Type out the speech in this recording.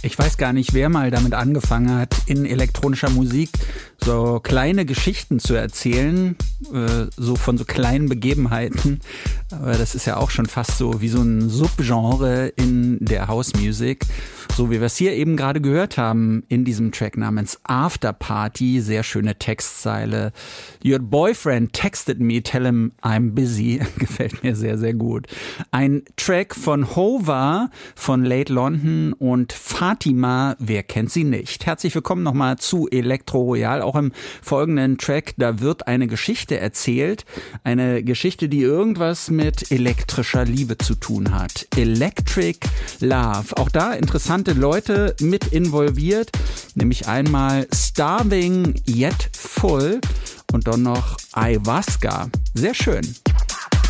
Ich weiß gar nicht, wer mal damit angefangen hat, in elektronischer Musik so kleine Geschichten zu erzählen, so von so kleinen Begebenheiten. Aber das ist ja auch schon fast so wie so ein Subgenre in der House Music. So wie wir es hier eben gerade gehört haben in diesem Track namens After Party. Sehr schöne Textzeile. Your boyfriend texted me, tell him I'm busy. Gefällt mir sehr, sehr gut. Ein Track von Hova, von Late London und Fatima, wer kennt sie nicht? Herzlich willkommen nochmal zu Elektro Royal. Auch im folgenden Track, da wird eine Geschichte erzählt. Eine Geschichte, die irgendwas mit elektrischer Liebe zu tun hat. Electric Love. Auch da interessante Leute mit involviert. Nämlich einmal Starving Yet Full und dann noch Ayahuasca. Sehr schön.